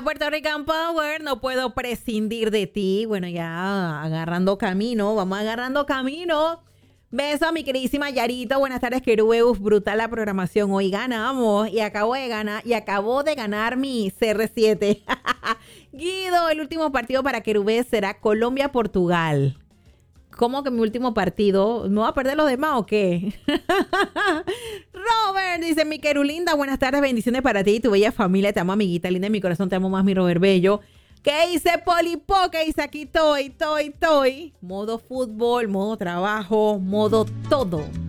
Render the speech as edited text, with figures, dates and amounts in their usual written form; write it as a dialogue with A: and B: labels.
A: Puerto Rican Power, no puedo prescindir de ti. Bueno, ya agarrando camino, vamos agarrando camino. Beso a mi queridísima Yarito. Buenas tardes, Querubus. Brutal la programación. Hoy ganamos y acabo de ganar mi CR7. Guido, el último partido para Querubés será Colombia-Portugal. ¿Cómo que mi último partido? ¿No va a perder los demás o qué? Robert dice, mi querulinda, buenas tardes, bendiciones para ti y tu bella familia. Te amo, amiguita linda, en mi corazón te amo más, mi Robert Bello. ¿Qué hice, Polipo? ¿Qué hice aquí? Modo fútbol, modo trabajo, modo todo.